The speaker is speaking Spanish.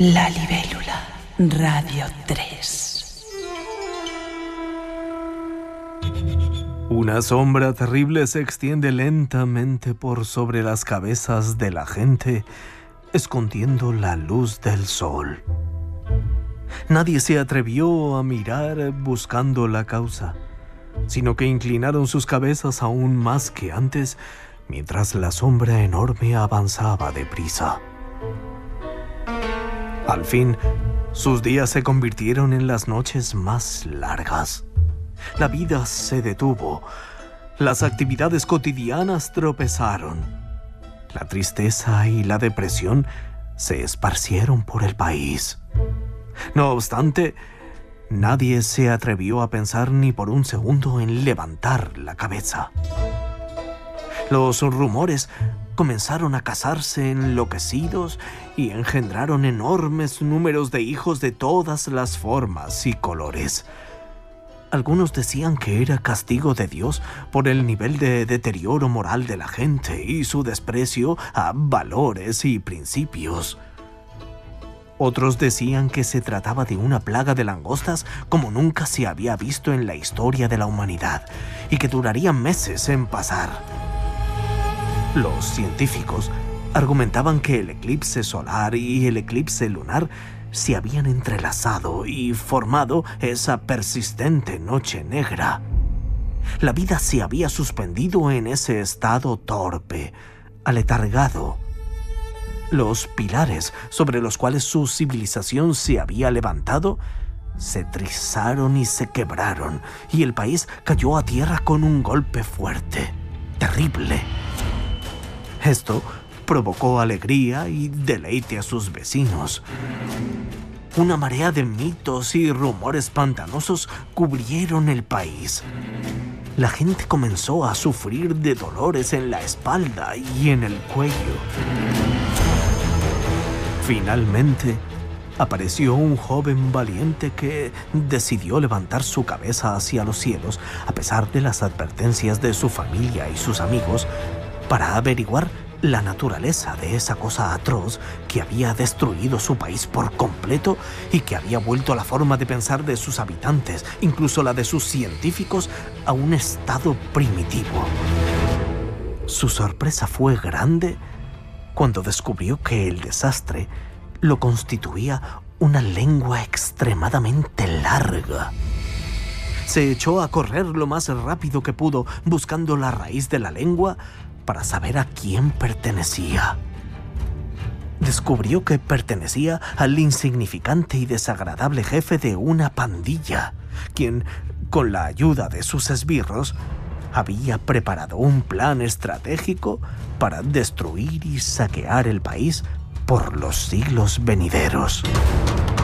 La Libélula, Radio 3. Una sombra terrible se extiende lentamente por sobre las cabezas de la gente, escondiendo la luz del sol. Nadie se atrevió a mirar buscando la causa, sino que inclinaron sus cabezas aún más que antes, mientras la sombra enorme avanzaba deprisa. Al fin, sus días se convirtieron en las noches más largas. La vida se detuvo. Las actividades cotidianas tropezaron. La tristeza y la depresión se esparcieron por el país. No obstante, nadie se atrevió a pensar ni por un segundo en levantar la cabeza. Los rumores comenzaron a casarse enloquecidos y engendraron enormes números de hijos de todas las formas y colores. Algunos decían que era castigo de Dios por el nivel de deterioro moral de la gente y su desprecio a valores y principios. Otros decían que se trataba de una plaga de langostas como nunca se había visto en la historia de la humanidad y que duraría meses en pasar. Los científicos argumentaban que el eclipse solar y el eclipse lunar se habían entrelazado y formado esa persistente noche negra. La vida se había suspendido en ese estado torpe, aletargado. Los pilares sobre los cuales su civilización se había levantado se trizaron y se quebraron, y el país cayó a tierra con un golpe fuerte, terrible. Esto provocó alegría y deleite a sus vecinos. Una marea de mitos y rumores pantanosos cubrieron el país. La gente comenzó a sufrir de dolores en la espalda y en el cuello. Finalmente, apareció un joven valiente que decidió levantar su cabeza hacia los cielos, a pesar de las advertencias de su familia y sus amigos, para averiguar la naturaleza de esa cosa atroz que había destruido su país por completo y que había vuelto la forma de pensar de sus habitantes, incluso la de sus científicos, a un estado primitivo. Su sorpresa fue grande cuando descubrió que el desastre lo constituía una lengua extremadamente larga. Se echó a correr lo más rápido que pudo, buscando la raíz de la lengua para saber a quién pertenecía. Descubrió que pertenecía al insignificante y desagradable jefe de una pandilla, quien, con la ayuda de sus esbirros, había preparado un plan estratégico para destruir y saquear el país por los siglos venideros.